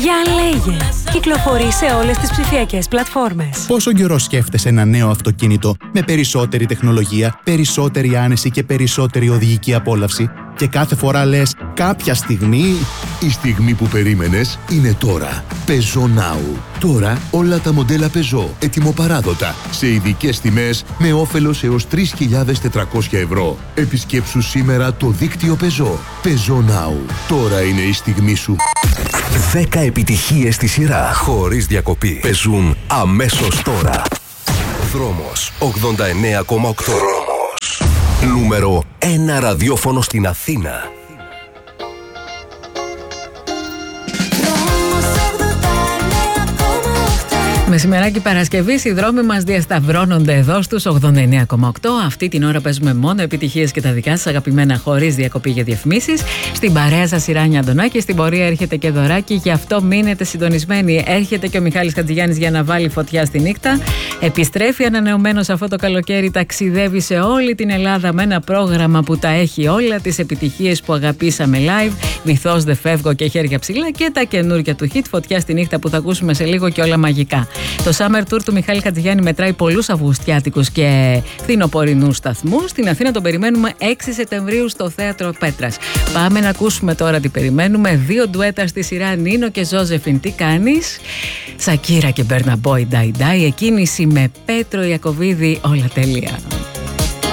Για λέγε! Κυκλοφορεί σε όλες τις ψηφιακές πλατφόρμες. Πόσο καιρό σκέφτεσαι ένα νέο αυτοκίνητο με περισσότερη τεχνολογία, περισσότερη άνεση και περισσότερη οδηγική απόλαυση και κάθε φορά λες κάποια στιγμή... Η στιγμή που περίμενες είναι τώρα. Peugeot Now. Τώρα όλα τα μοντέλα Peugeot ετοιμοπαράδοτα σε ειδικές τιμές με όφελος έως 3.400 ευρώ. Επισκέψου σήμερα το δίκτυο Peugeot. Peugeot Now. Τώρα είναι η στιγμή σου. 10 επιτυχίες στη σειρά χωρίς διακοπή παίζουν αμέσως τώρα. Δρόμος 89,8. Δρόμος. Νούμερο 1 ραδιόφωνο στην Αθήνα. Μεσημεράκι Παρασκευής, οι δρόμοι μας διασταυρώνονται εδώ στους 89,8. Αυτή την ώρα παίζουμε μόνο επιτυχίες και τα δικά σας αγαπημένα χωρίς διακοπή για διαφημίσεις. Στην παρέα σας η Ράνια Αντωνάκη, στην πορεία έρχεται και δωράκι, γι' αυτό μείνετε συντονισμένοι. Έρχεται και ο Μιχάλης Χατζηγιάννης για να βάλει φωτιά στη νύχτα. Επιστρέφει ανανεωμένος αυτό το καλοκαίρι, ταξιδεύει σε όλη την Ελλάδα με ένα πρόγραμμα που τα έχει όλα, τις επιτυχίες που αγαπήσαμε live. Βυθός δεν φεύγω και χέρια ψηλά και τα καινούργια του hit, φωτιά στη νύχτα που θα ακούσουμε σε λίγο και όλα μαγικά. Το Summer Tour του Μιχάλη Χατζηγιάννη μετράει πολλούς αυγουστιάτικους και φθινοπορεινούς σταθμούς. Στην Αθήνα τον περιμένουμε 6 Σεπτεμβρίου στο Θέατρο Πέτρας. Πάμε να ακούσουμε τώρα τι περιμένουμε. 2 ντουέτα στη σειρά, Νίνο και Ζόζεφιν, τι κάνεις. Σακύρα και Μπέρνα Μπόι, Ντάι Ντάι. Εκκίνηση με Πέτρο Ιακωβίδη, όλα τέλεια.